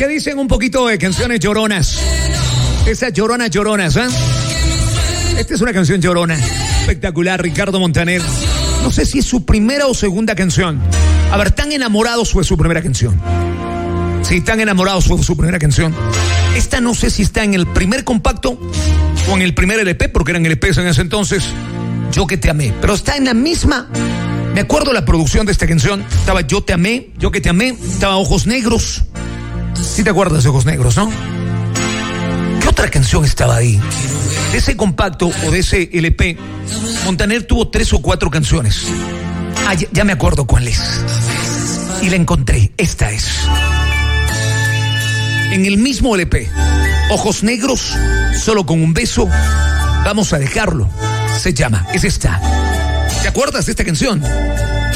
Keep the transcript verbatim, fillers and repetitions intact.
¿Qué dicen un poquito de canciones lloronas? Esas lloronas, lloronas, ¿eh? Esta es una canción llorona. Espectacular, Ricardo Montaner. No sé si es su primera o segunda canción. A ver, Tan Enamorados fue su primera canción. Sí, Tan Enamorados fue su primera canción. Esta no sé si está en el primer compacto o en el primer L P, porque eran L Pes en ese entonces. Yo que te amé. Pero está en la misma. Me acuerdo la producción de esta canción. Estaba Yo te amé, Yo que te amé. Estaba Ojos Negros. ¿Sí te acuerdas de Ojos Negros, no? ¿Qué otra canción estaba ahí? De ese compacto o de ese L P, Montaner tuvo tres o cuatro canciones. Ah, ya, ya me acuerdo cuál es. Y la encontré. Esta es. En el mismo L P. Ojos Negros, Solo con un beso, Vamos a dejarlo. Se llama. Es esta. ¿Te acuerdas de esta canción?